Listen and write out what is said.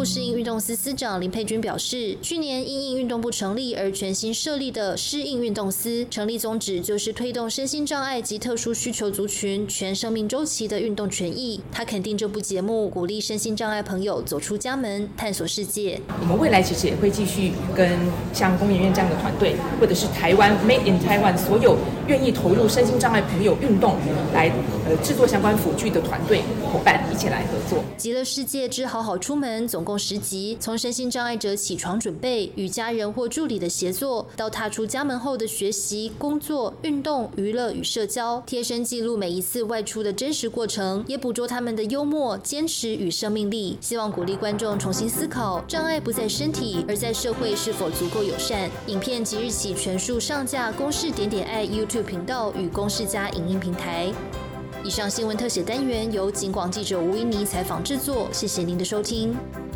部适应运动司司长林佩君表示，去年因应运动部成立而全新设立的适应运动司，成立宗旨就是推动身心障碍及特殊需求族群全生命周期的运动权益。他肯定这部节目鼓励身心障碍朋友走出家门，探索世界。 我们未来其实也会继续跟像工研院这样的团队，或者是台湾 Made in Taiwan 所有愿意投入身心障碍朋友运动来制作相关辅具的团队伙伴一起来合作。 极乐世界之好好出门总共10集，从身心障碍者起床准备、与家人或助理的协作，到踏出家门后的学习、工作、运动、娱乐与社交，贴身记录每一次外出的真实过程，也捕捉他们的幽默、坚持与生命力。希望鼓励观众重新思考，障碍不在身体，而在社会是否足够友善。影片即日起全数上架公视点点爱 YouTube 频道与公视家影音平台。以上新闻特写单元由警广记者吴依妮采访制作，谢谢您的收听。